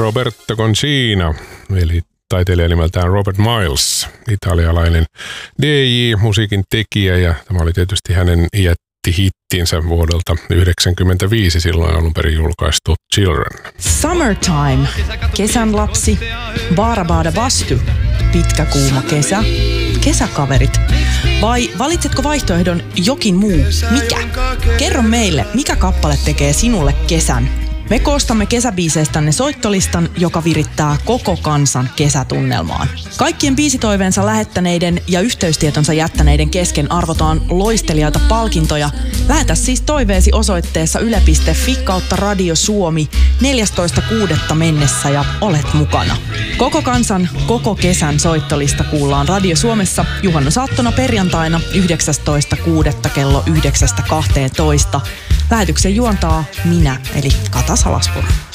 Roberto Concina, eli taiteilija nimeltään Robert Miles, italialainen DJ-musiikin tekijä, ja tämä oli tietysti hänen jättihittinsä vuodelta 1995, silloin alun perin julkaistu Children. Summertime, kesän lapsi, Baarabada Bastu, pitkä kuuma kesä, kesäkaverit. Vai valitsetko vaihtoehdon jokin muu? Mikä? Kerro meille, mikä kappale tekee sinulle kesän? Me koostamme kesäbiiseistänne soittolistan, joka virittää koko kansan kesätunnelmaan. Kaikkien biisitoiveensa lähettäneiden ja yhteystietonsa jättäneiden kesken arvotaan loistelijoita palkintoja. Lähetä siis toiveesi osoitteessa yle.fi/Radio Suomi 14.6. mennessä ja olet mukana. Koko kansan, koko kesän soittolista kuullaan Radio Suomessa juhannusaattona perjantaina 19.6. kello 9.12. Lähetyksen juontaa minä, eli Kata Salaspuro.